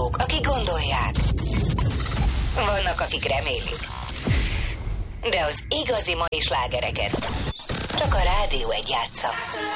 hallgatók, akik gondolják. Vannak, akik remélik. De az igazi mai slágereket csak a Rádió 1 játsza.